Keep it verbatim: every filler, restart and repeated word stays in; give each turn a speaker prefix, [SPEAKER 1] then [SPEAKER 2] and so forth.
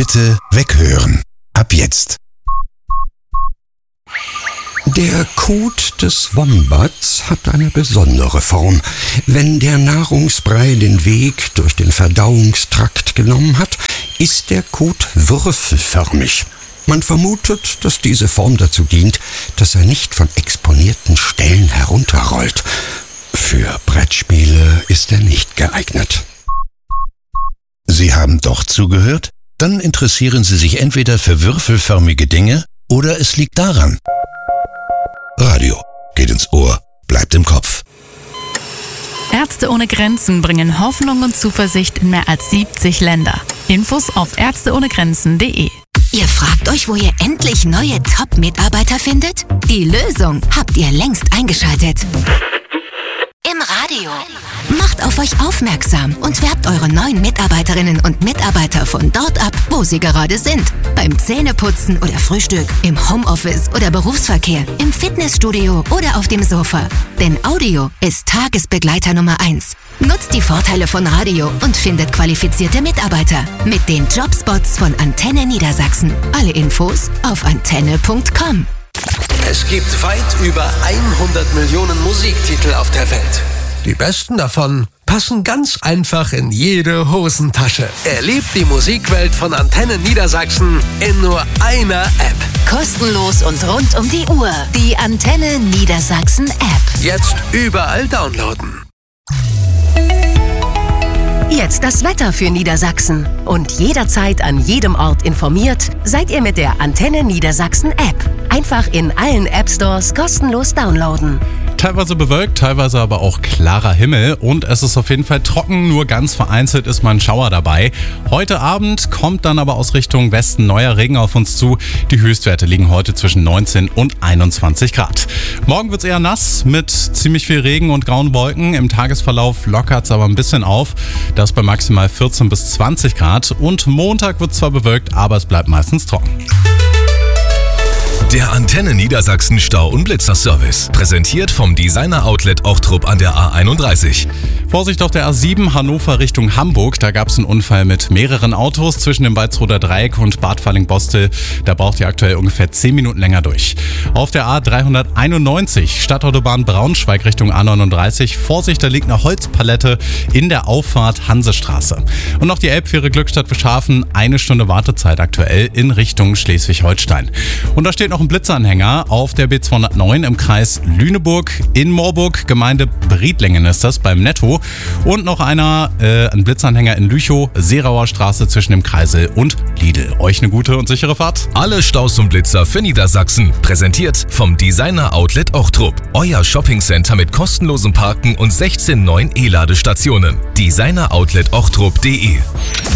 [SPEAKER 1] Bitte weghören. Ab jetzt.
[SPEAKER 2] Der Kot des Wombats hat eine besondere Form. Wenn der Nahrungsbrei den Weg durch den Verdauungstrakt genommen hat, ist der Kot würfelförmig. Man vermutet, dass diese Form dazu dient, dass er nicht von exponierten Stellen herunterrollt. Für Brettspiele ist er nicht geeignet.
[SPEAKER 1] Sie haben doch zugehört? Dann interessieren Sie sich entweder für würfelförmige Dinge oder es liegt daran. Radio geht ins Ohr, bleibt im Kopf.
[SPEAKER 3] Ärzte ohne Grenzen bringen Hoffnung und Zuversicht in mehr als siebzig Länder. Infos auf ärzte ohne grenzen punkt de.
[SPEAKER 4] Ihr fragt euch, wo ihr endlich neue Top-Mitarbeiter findet? Die Lösung habt ihr längst eingeschaltet. Im Radio. Macht auf euch aufmerksam und werbt eure neuen Mitarbeiterinnen und Mitarbeiter von dort ab, wo sie gerade sind. Beim Zähneputzen oder Frühstück, im Homeoffice oder Berufsverkehr, im Fitnessstudio oder auf dem Sofa. Denn Audio ist Tagesbegleiter Nummer eins. Nutzt die Vorteile von Radio und findet qualifizierte Mitarbeiter mit den Jobspots von Antenne Niedersachsen. Alle Infos auf antenne punkt com.
[SPEAKER 5] Es gibt weit über hundert Millionen Musiktitel auf der Welt. Die besten davon passen ganz einfach in jede Hosentasche. Erlebt die Musikwelt von Antenne Niedersachsen in nur einer App.
[SPEAKER 4] Kostenlos und rund um die Uhr. Die Antenne Niedersachsen App.
[SPEAKER 5] Jetzt überall downloaden.
[SPEAKER 6] Jetzt das Wetter für Niedersachsen. Und jederzeit an jedem Ort informiert, seid ihr mit der Antenne Niedersachsen App. Einfach in allen App Stores kostenlos downloaden.
[SPEAKER 7] Teilweise bewölkt, teilweise aber auch klarer Himmel und es ist auf jeden Fall trocken, nur ganz vereinzelt ist mal ein Schauer dabei. Heute Abend kommt dann aber aus Richtung Westen neuer Regen auf uns zu. Die Höchstwerte liegen heute zwischen neunzehn und einundzwanzig Grad. Morgen wird es eher nass mit ziemlich viel Regen und grauen Wolken. Im Tagesverlauf lockert es aber ein bisschen auf. Das bei maximal vierzehn bis zwanzig Grad und Montag wird zwar bewölkt, aber es bleibt meistens trocken.
[SPEAKER 8] Der Antenne Niedersachsen Stau- und Blitzerservice. Präsentiert vom Designer-Outlet Ochtrup an der A einunddreißig.
[SPEAKER 7] Vorsicht auf der A sieben Hannover Richtung Hamburg. Da gab es einen Unfall mit mehreren Autos zwischen dem Walsroder Dreieck und Bad Falling-Bostel. Da braucht ihr aktuell ungefähr zehn Minuten länger durch. Auf der A dreihunderteinundneunzig Stadtautobahn Braunschweig Richtung A neununddreißig. Vorsicht, da liegt eine Holzpalette in der Auffahrt Hansestraße. Und noch die Elbfähre Glückstadt Beschafen. Eine Stunde Wartezeit aktuell in Richtung Schleswig-Holstein. Und da steht noch ein Blitzanhänger auf der B zweihundertneun im Kreis Lüneburg in Moorburg. Gemeinde Briedlingen ist das beim Netto. Und noch einer, äh, ein Blitzanhänger in Lüchow, Seerauer Straße zwischen dem Kreisel und Lidl. Euch eine gute und sichere Fahrt.
[SPEAKER 8] Alle Staus und Blitzer für Niedersachsen. Präsentiert vom Designer Outlet Ochtrup. Euer Shoppingcenter mit kostenlosem Parken und sechzehn neuen E-Ladestationen. Designer Outlet Ochtrup punkt de